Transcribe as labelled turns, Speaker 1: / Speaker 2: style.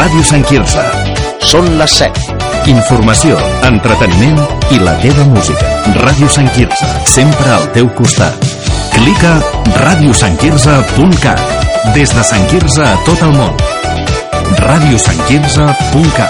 Speaker 1: Ràdio Sant Quirze.
Speaker 2: Són les 7.
Speaker 1: Informació, entreteniment i la teva música. Ràdio Sant Quirze, sempre al teu costat. Clica radiosantquirze.cat. Des de Sant Quirze a tot el món. radiosantquirze.cat.